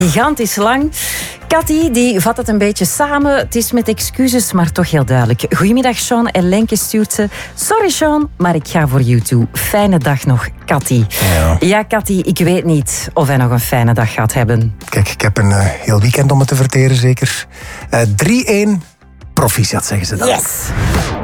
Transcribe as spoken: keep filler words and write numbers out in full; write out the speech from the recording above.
Gigantisch lang. Cathy, die vat het een beetje samen. Het is met excuses, maar toch heel duidelijk. Goedemiddag, Sean. En Lenke stuurt ze. Sorry, Sean, maar ik ga voor you too. Fijne dag nog, Cathy. Ja, ja Cathy, ik weet niet of hij nog een fijne dag gaat hebben. Kijk, ik heb een uh, heel weekend om het te verteren, zeker. Uh, drie-één, proficiat, zeggen ze dan. Yes!